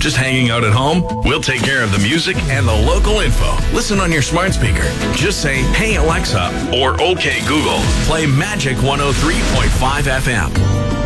Just hanging out at home? We'll take care of the music and the local info. Listen on your smart speaker. Just say, "Hey Alexa," or "Okay Google, play Magic 103.5 FM."